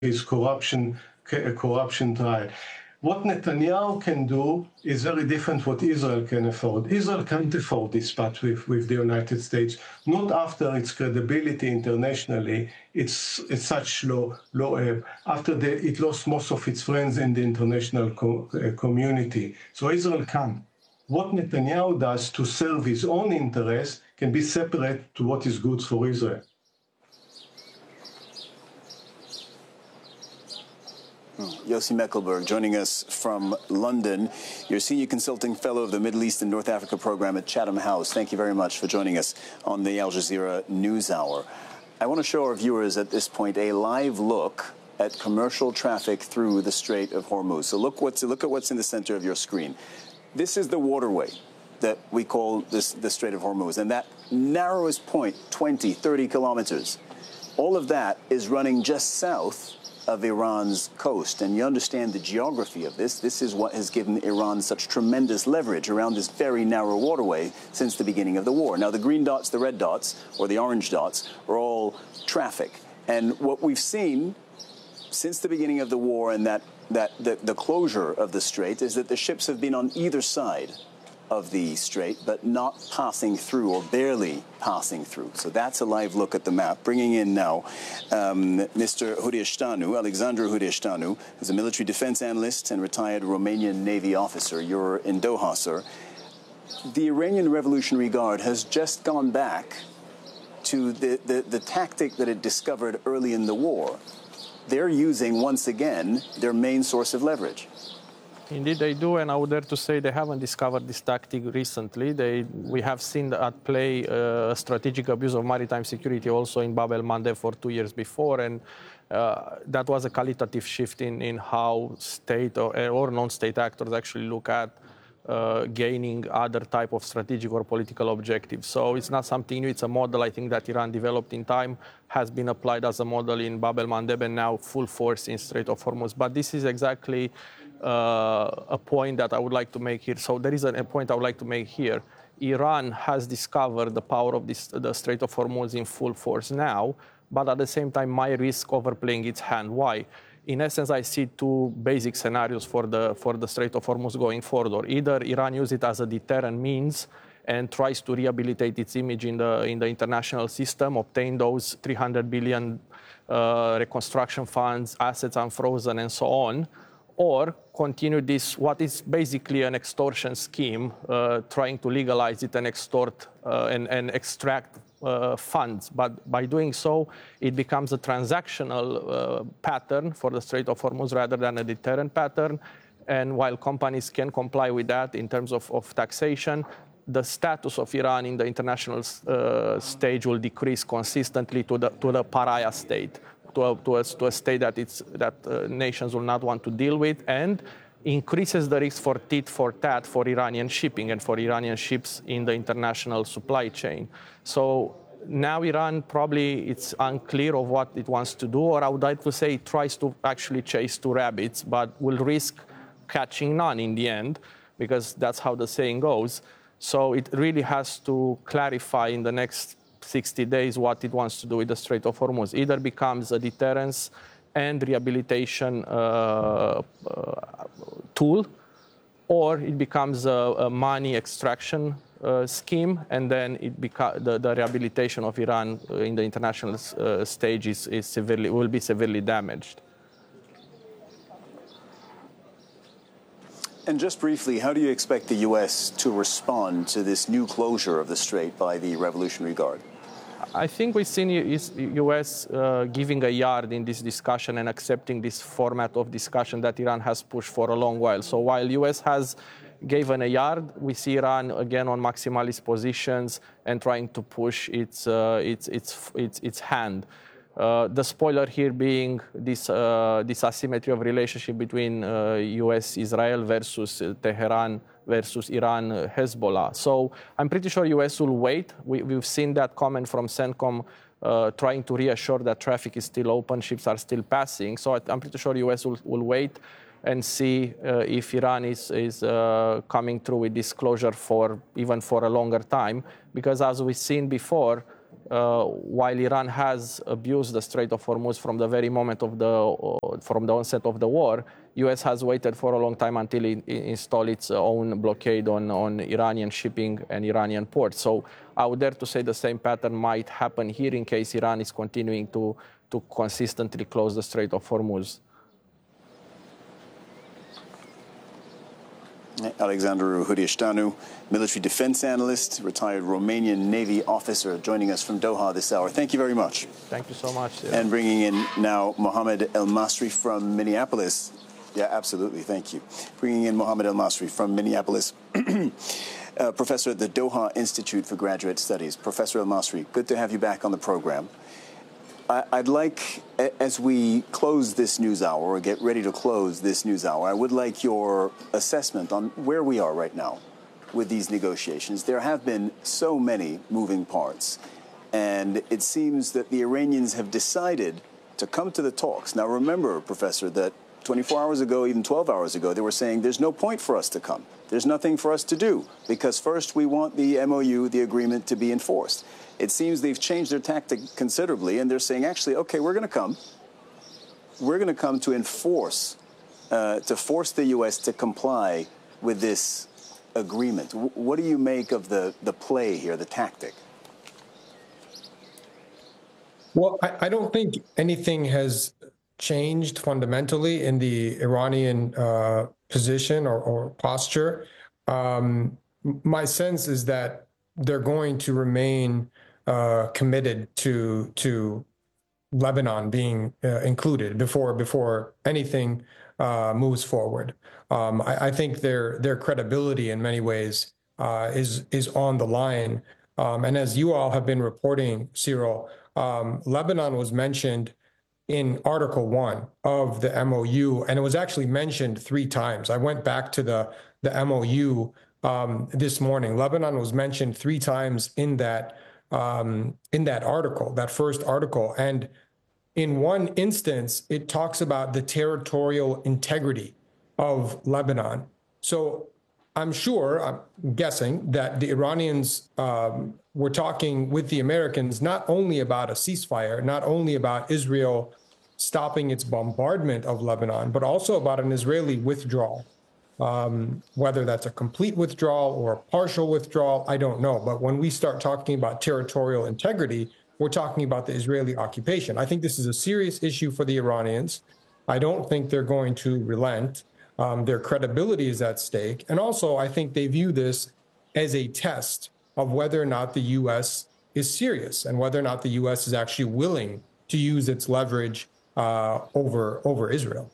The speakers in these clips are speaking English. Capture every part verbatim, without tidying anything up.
his corruption corruption trial. What Netanyahu can do is very different what Israel can afford. Israel can't afford this spat with, with the United States, not after its credibility internationally. It's, it's such low, low uh, after the, it lost most of its friends in the international co uh, community. So Israel can. What Netanyahu does to serve his own interests can be separate to what is good for Israel. Yossi Mekelberg joining us from London. You're Senior Consulting Fellow of the Middle East and North Africa Program at Chatham House. Thank you very much for joining us on the Al Jazeera News Hour. I want to show our viewers at this point a live look at commercial traffic through the Strait of Hormuz. So look, what's, look at what's in the center of your screen. This is the waterway that we call this, the Strait of Hormuz. And that narrowest point, twenty, thirty kilometers, all of that is running just south of Iran's coast. And you understand the geography of this. This is what has given Iran such tremendous leverage around this very narrow waterway since the beginning of the war. Now, the green dots, the red dots, or the orange dots are all traffic. And what we've seen since the beginning of the war and that, that the, the closure of the strait is that the ships have been on either side of the strait, but not passing through or barely passing through. So that's a live look at the map. Bringing in now um, Mister Hurieștanu, Alexandru Hurieștanu, who's a military defense analyst and retired Romanian Navy officer. You're in Doha, sir. The Iranian Revolutionary Guard has just gone back to the, the, the tactic that it discovered early in the war. They're using, once again, their main source of leverage. Indeed, they do, and I would dare to say they haven't discovered this tactic recently. They, we have seen at play uh, strategic abuse of maritime security also in Bab el-Mandeb for two years before, and uh, that was a qualitative shift in, in how state or, or non-state actors actually look at uh, gaining other type of strategic or political objectives. So it's not something new. It's a model, I think, that Iran developed in time, has been applied as a model in Bab el-Mandeb, and now full force in Strait of Hormuz. But this is exactly Uh, a point that I would like to make here. So there is a, a point I would like to make here. Iran has discovered the power of this, the Strait of Hormuz in full force now, but at the same time might risk overplaying its hand. Why? In essence, I see two basic scenarios for the, for the Strait of Hormuz going forward. Either Iran uses it as a deterrent means and tries to rehabilitate its image in the, in the international system, obtain those three hundred billion uh, reconstruction funds, assets unfrozen, and so on, or continue this, what is basically an extortion scheme, uh, trying to legalize it and extort uh, and, and extract uh, funds. But by doing so, it becomes a transactional uh, pattern for the Strait of Hormuz rather than a deterrent pattern. And while companies can comply with that in terms of, of taxation, the status of Iran in the international uh, stage will decrease consistently to the, to the pariah state. To a, to, a, to a state that, it's, that uh, nations will not want to deal with, and increases the risk for tit for tat for Iranian shipping and for Iranian ships in the international supply chain. So now Iran probably it's unclear of what it wants to do, or I would like to say it tries to actually chase two rabbits, but will risk catching none in the end, because that's how the saying goes. So it really has to clarify in the next sixty days what it wants to do with the Strait of Hormuz. Either becomes a deterrence and rehabilitation uh, uh, tool, or it becomes a, a money extraction uh, scheme, and then it beca- the, the rehabilitation of Iran in the international uh, stage is, is severely, will be severely damaged. And just briefly, how do you expect the U S to respond to this new closure of the strait by the Revolutionary Guard? I think we've seen U S uh, giving a yard in this discussion and accepting this format of discussion that Iran has pushed for a long while. So while U S has given a yard, we see Iran again on maximalist positions and trying to push its uh, its, its its its hand. Uh, the spoiler here being this uh, this asymmetry of relationship between uh, U S Israel versus uh, Tehran versus Iran, uh, Hezbollah. So I'm pretty sure U S will wait. We, we've seen that comment from CENTCOM uh, trying to reassure that traffic is still open, ships are still passing. So I'm pretty sure U S will, will wait and see uh, if Iran is, is uh, coming through with this closure for even for a longer time. Because as we've seen before, uh, while Iran has abused the Strait of Hormuz from the very moment of the uh, from the onset of the war, U S has waited for a long time until it, it installed its own blockade on, on Iranian shipping and Iranian ports. So I would dare to say the same pattern might happen here in case Iran is continuing to, to consistently close the Strait of Hormuz. Alexandru Hudișteanu, military defense analyst, retired Romanian Navy officer, joining us from Doha this hour. Thank you very much. Thank you so much. Yeah. And bringing in now Mohammed El Masri from Minneapolis. Yeah, absolutely. Thank you. Bringing in Mohammed El Masri from Minneapolis, uh, professor at the Doha Institute for Graduate Studies. Professor El Masri, good to have you back on the program. I'd like, as we close this news hour, or get ready to close this news hour, I would like your assessment on where we are right now with these negotiations. There have been so many moving parts, and it seems that the Iranians have decided to come to the talks. Now, remember, Professor, that twenty-four hours ago, even twelve hours ago, they were saying there's no point for us to come. There's nothing for us to do, because first we want the M O U, the agreement, to be enforced. It seems they've changed their tactic considerably, and they're saying, actually, okay, we're going to come. We're going to come to enforce, uh, to force the U S to comply with this agreement. W- what do you make of the, the play here, the tactic? Well, I, I don't think anything has changed fundamentally in the Iranian uh, position or, or posture. Um, my sense is that they're going to remain uh, committed to to Lebanon being uh, included before before anything uh, moves forward. Um, I, I think their their credibility in many ways uh, is is on the line. Um, and as you all have been reporting, Cyril, um, Lebanon was mentioned in Article One of the M O U, and it was actually mentioned three times. I went back to the the M O U um, this morning. Lebanon was mentioned three times in that um, in that article, that first article, and in one instance, it talks about the territorial integrity of Lebanon. So I'm sure, I'm guessing, that the Iranians um, were talking with the Americans not only about a ceasefire, not only about Israel stopping its bombardment of Lebanon, but also about an Israeli withdrawal. Um, whether that's a complete withdrawal or a partial withdrawal, I don't know. But when we start talking about territorial integrity, we're talking about the Israeli occupation. I think this is a serious issue for the Iranians. I don't think they're going to relent. Um, their credibility is at stake. And also, I think they view this as a test of whether or not the U S is serious and whether or not the U S is actually willing to use its leverage uh, over, over Israel.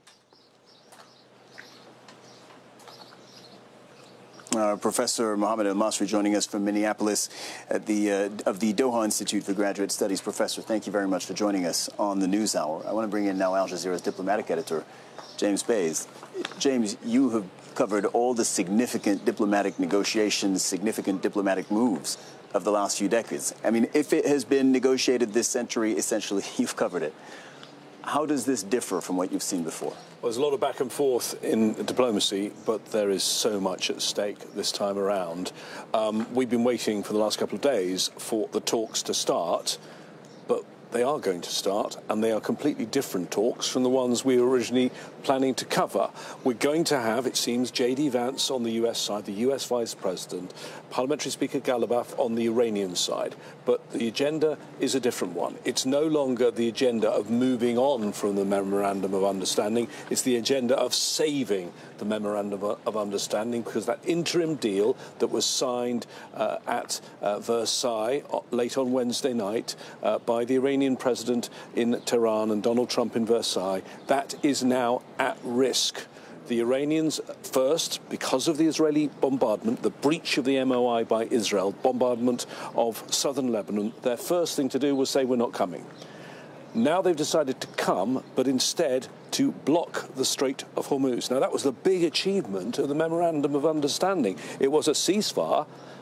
Uh, Professor Mohammed El Masri joining us from Minneapolis at the uh, of the Doha Institute for Graduate Studies. Professor, thank you very much for joining us on the News Hour. I want to bring in now Al Jazeera's diplomatic editor, James Bays. James, you have covered all the significant diplomatic negotiations, significant diplomatic moves of the last few decades. I mean, if it has been negotiated this century, essentially, you've covered it. How does this differ from what you've seen before? Well, there's a lot of back and forth in diplomacy, but there is so much at stake this time around. Um, we've been waiting for the last couple of days for the talks to start, but they are going to start, and they are completely different talks from the ones we were originally planning to cover. We're going to have, it seems, J D Vance on the U S side, the U S Vice President, Parliamentary Speaker Ghalibaf on the Iranian side. But the agenda is a different one. It's no longer the agenda of moving on from the Memorandum of Understanding. It's the agenda of saving the Memorandum of Understanding, because that interim deal that was signed uh, at uh, Versailles late on Wednesday night uh, by the Iranian president in Tehran and Donald Trump in Versailles, that is now at risk. The Iranians, first, because of the Israeli bombardment, the breach of the M O I by Israel, bombardment of southern Lebanon, their first thing to do was say, we're not coming. Now they've decided to come, but instead to block the Strait of Hormuz. Now, that was the big achievement of the Memorandum of Understanding. It was a ceasefire,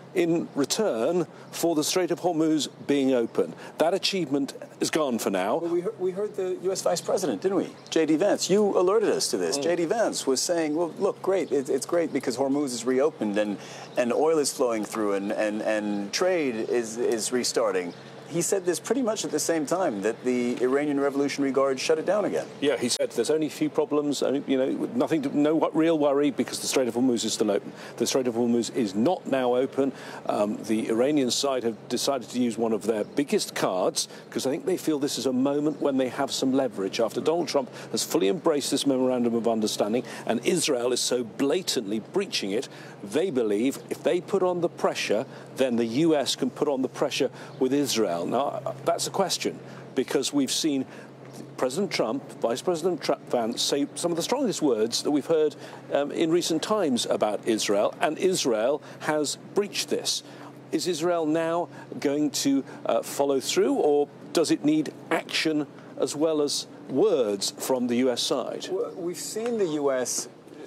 in return for the Strait of Hormuz being open. That achievement is gone for now. Well, we, heard, we heard the U S Vice President, didn't we? J D Vance. You alerted us to this. Mm. J D Vance was saying, well, look, great. It, it's great because Hormuz is reopened and, and oil is flowing through and, and, and trade is, is restarting. He said this pretty much at the same time that the Iranian Revolutionary Guard shut it down again. Yeah, he said there's only a few problems, you know, nothing, to, no real worry because the Strait of Hormuz is still open. The Strait of Hormuz is not now open. Um, the Iranian side have decided to use one of their biggest cards because I think they feel this is a moment when they have some leverage after Donald Trump has fully embraced this memorandum of understanding and Israel is so blatantly breaching it. They believe if they put on the pressure, then the U S can put on the pressure with Israel. Now, that's a question, because we've seen President Trump, Vice President Vance say some of the strongest words that we've heard um, in recent times about Israel, and Israel has breached this. Is Israel now going to uh, follow through, or does it need action as well as words from the U S side? Well, we've seen the U S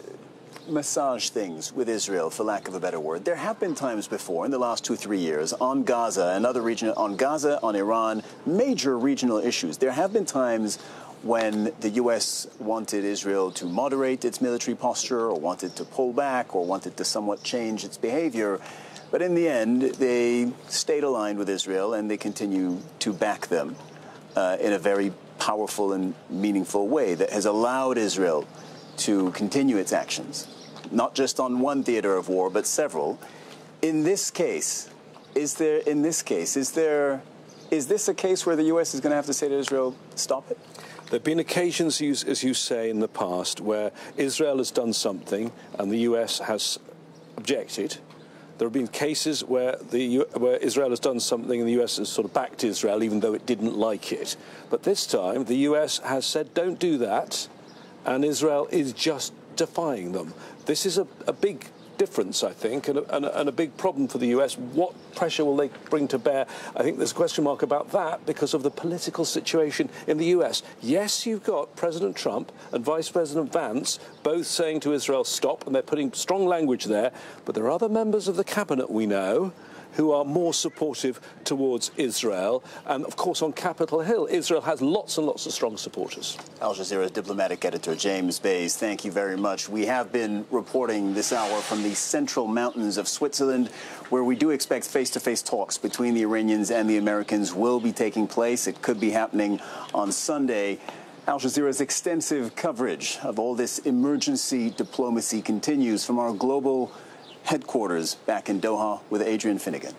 massage things with Israel, for lack of a better word. There have been times before in the last two, three years on Gaza and other region, on Gaza, on Iran, major regional issues. There have been times when the U S wanted Israel to moderate its military posture or wanted to pull back or wanted to somewhat change its behavior. But in the end, they stayed aligned with Israel and they continue to back them uh, in a very powerful and meaningful way that has allowed Israel to continue its actions, not just on one theater of war, but several. In this case, is there, in this case, is there, is this a case where the U S is going to have to say to Israel, stop it? There have been occasions, as you say, in the past where Israel has done something and the U S has objected. There have been cases where, the, where Israel has done something and the U S has sort of backed Israel, even though it didn't like it. But this time, the U S has said, don't do that. And Israel is just defying them. This is a, a big difference, I think, and a, and, a, and a big problem for the U S. What pressure will they bring to bear? I think there's a question mark about that because of the political situation in the U S. Yes, you've got President Trump and Vice President Vance both saying to Israel, stop, and they're putting strong language there. But there are other members of the cabinet, we know, who are more supportive towards Israel. And, of course, on Capitol Hill, Israel has lots and lots of strong supporters. Al Jazeera's diplomatic editor, James Bays, thank you very much. We have been reporting this hour from the central mountains of Switzerland, where we do expect face-to-face talks between the Iranians and the Americans will be taking place. It could be happening on Sunday. Al Jazeera's extensive coverage of all this emergency diplomacy continues from our global headquarters back in Doha with Adrian Finnegan.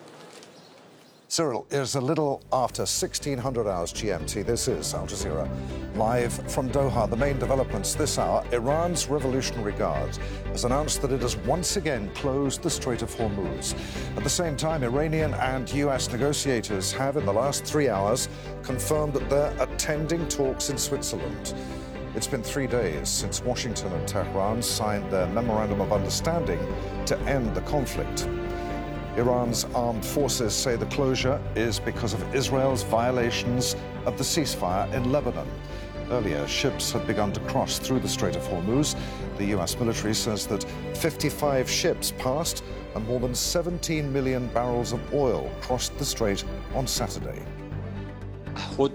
Cyril, it's a little after sixteen hundred hours G M T. This is Al Jazeera. Live from Doha, the main developments this hour. Iran's Revolutionary Guard has announced that it has once again closed the Strait of Hormuz. At the same time, Iranian and U S negotiators have, in the last three hours, confirmed that they're attending talks in Switzerland. It's been three days since Washington and Tehran signed their memorandum of understanding to end the conflict. Iran's armed forces say the closure is because of Israel's violations of the ceasefire in Lebanon. Earlier, ships had begun to cross through the Strait of Hormuz. The U S military says that fifty-five ships passed and more than seventeen million barrels of oil crossed the strait on Saturday. We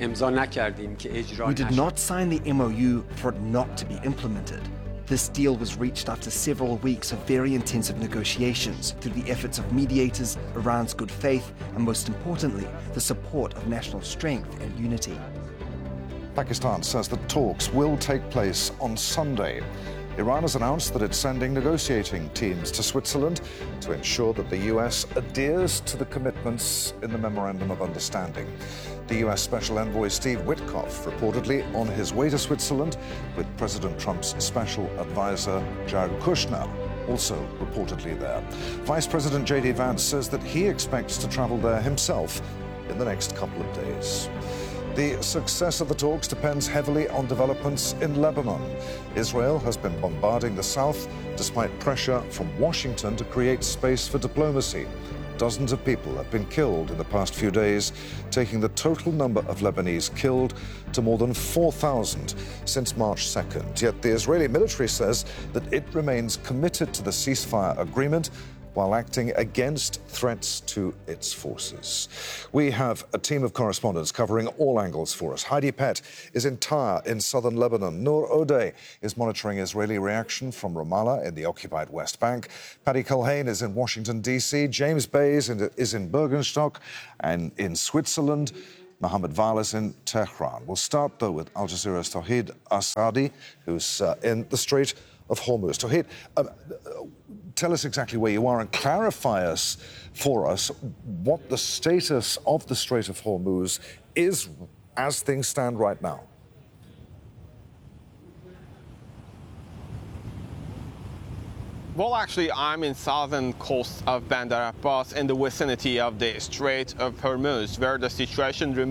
did not sign the M O U for it not to be implemented. This deal was reached after several weeks of very intensive negotiations through the efforts of mediators, Iran's good faith, and most importantly, the support of national strength and unity. Pakistan says that talks will take place on Sunday. Iran has announced that it's sending negotiating teams to Switzerland to ensure that the U S adheres to the commitments in the Memorandum of Understanding. The U S Special Envoy Steve Witkoff reportedly on his way to Switzerland with President Trump's special advisor Jared Kushner also reportedly there. Vice President J D Vance says that he expects to travel there himself in the next couple of days. The success of the talks depends heavily on developments in Lebanon. Israel has been bombarding the south despite pressure from Washington to create space for diplomacy. Dozens of people have been killed in the past few days, taking the total number of Lebanese killed to more than four thousand since March second. Yet the Israeli military says that it remains committed to the ceasefire agreement while acting against threats to its forces. We have a team of correspondents covering all angles for us. Heidi Pett is in Tyre in southern Lebanon. Noor Odeh is monitoring Israeli reaction from Ramallah in the occupied West Bank. Paddy Culhane is in Washington, D C James Bays is in Bergenstock, and in Switzerland, Mohammed Val is in Tehran. We'll start, though, with Al Jazeera's Tawhid Asadi, who's uh, in the Strait of Hormuz. Tawhid, uh, tell us exactly where you are and clarify us for us what the status of the Strait of Hormuz is as things stand right now. Well, actually, I'm in southern coast of Bandar Abbas in the vicinity of the Strait of Hormuz, where the situation remains